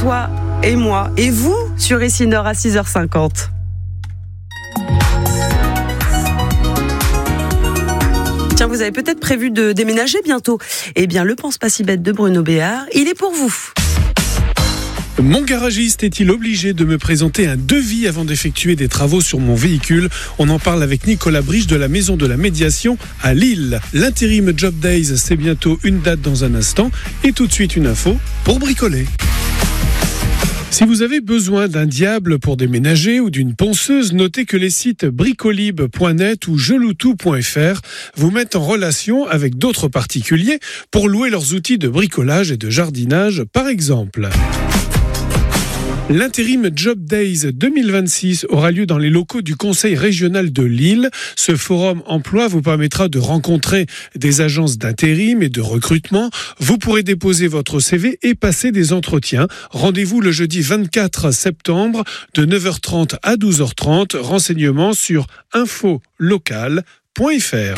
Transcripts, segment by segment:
toi et moi et vous sur Essinor à 6h50. Tiens, vous avez peut-être prévu de déménager bientôt. Eh bien, le Pense pas si bête de Bruno Béard, il est pour vous. Mon garagiste est-il obligé de me présenter un devis avant d'effectuer des travaux sur mon véhicule ? On en parle avec Nicolas Briche de la Maison de la Médiation à Lille. L'intérim Job Days, c'est bientôt une date dans un instant. Et tout de suite une info pour bricoler. Si vous avez besoin d'un diable pour déménager ou d'une ponceuse, notez que les sites bricolib.net ou geloutou.fr vous mettent en relation avec d'autres particuliers pour louer leurs outils de bricolage et de jardinage, par exemple. L'intérim Job Days 2026 aura lieu dans les locaux du Conseil régional de Lille. Ce forum emploi vous permettra de rencontrer des agences d'intérim et de recrutement. Vous pourrez déposer votre CV et passer des entretiens. Rendez-vous le jeudi 24 septembre de 9h30 à 12h30. Renseignements sur infolocal.fr.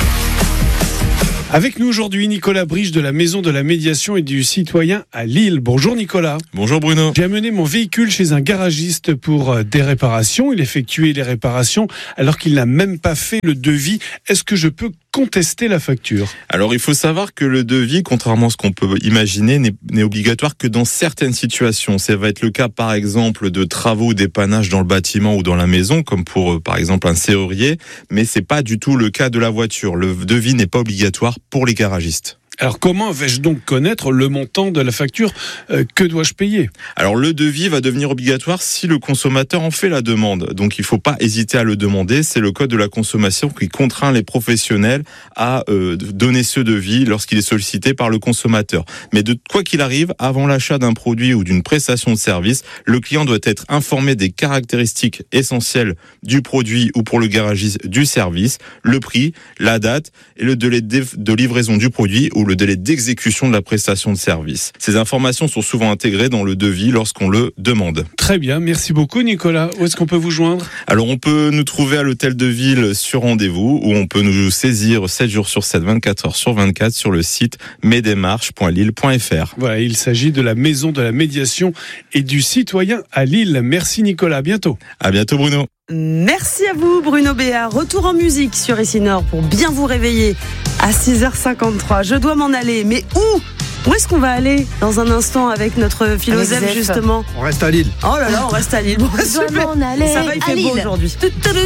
Avec nous aujourd'hui, Nicolas Briche de la Maison de la Médiation et du Citoyen à Lille. Bonjour Nicolas. Bonjour Bruno. J'ai amené mon véhicule chez un garagiste pour des réparations. Il effectuait les réparations alors qu'il n'a même pas fait le devis. Est-ce que je peux contester la facture ? Alors il faut savoir que le devis, contrairement à ce qu'on peut imaginer, n'est obligatoire que dans certaines situations. Ça va être le cas par exemple de travaux ou d'épanage dans le bâtiment ou dans la maison, comme pour par exemple un serrurier, mais c'est pas du tout le cas de la voiture. Le devis n'est pas obligatoire pour les garagistes. Alors comment vais-je donc connaître le montant de la facture ? Que dois-je payer ? Alors le devis va devenir obligatoire si le consommateur en fait la demande. Donc il ne faut pas hésiter à le demander. C'est le code de la consommation qui contraint les professionnels à donner ce devis lorsqu'il est sollicité par le consommateur. Mais de quoi qu'il arrive, avant l'achat d'un produit ou d'une prestation de service, le client doit être informé des caractéristiques essentielles du produit ou pour le garagiste du service, le prix, la date et le délai de livraison du produit ou le délai d'exécution de la prestation de service. Ces informations sont souvent intégrées dans le devis lorsqu'on le demande. Très bien, merci beaucoup Nicolas. Où est-ce qu'on peut vous joindre ? Alors on peut nous trouver à l'hôtel de ville sur rendez-vous ou on peut nous saisir 7 jours sur 7, 24 heures sur 24 sur le site mesdémarches.lille.fr. Voilà, il s'agit de la Maison de la Médiation et du Citoyen à Lille. Merci Nicolas, à biento. À bientôt Bruno. Merci à vous Bruno Béard. Retour en musique sur Essinor pour bien vous réveiller à 6h53. Je dois m'en aller, mais où est-ce qu'on va aller dans un instant avec notre philosophe justement ? On reste à Lille. Oh là là, on reste à Lille. Bon, On doit m'en aller ça va, il fait beau aujourd'hui.